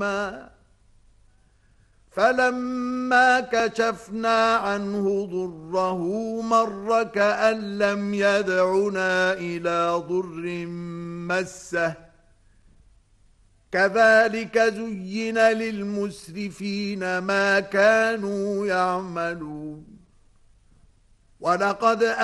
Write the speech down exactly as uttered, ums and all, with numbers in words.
فَلَمَّا كَشَفْنَا عَنْهُ ضُرَّهُ مَرَّ كَأَن لَّمْ يَدْعُنَا إِلَى ضُرٍّ مَّسَّهُ كَذَلِكَ زُيِّنَ لِلْمُسْرِفِينَ مَا كَانُوا يَعْمَلُونَ وَلَقَدْ